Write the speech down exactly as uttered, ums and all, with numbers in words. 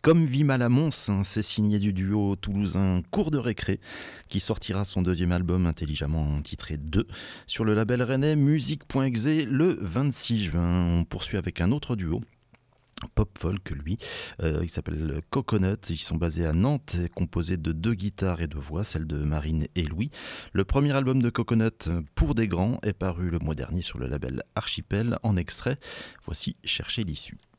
Comme Vit mal à Mons, hein, c'est signé du duo toulousain Cours de Récré, qui sortira son deuxième album intelligemment titré deux sur le label rennais musique.exe le vingt-six juin. On poursuit avec un autre duo. Pop folk, lui, euh, il s'appelle Coconut, ils sont basés à Nantes, composés de deux guitares et deux voix, celle de Marine et Louis. Le premier album de Coconut, Pour des grands, est paru le mois dernier sur le label Archipel. En extrait, voici Chercher l'issue.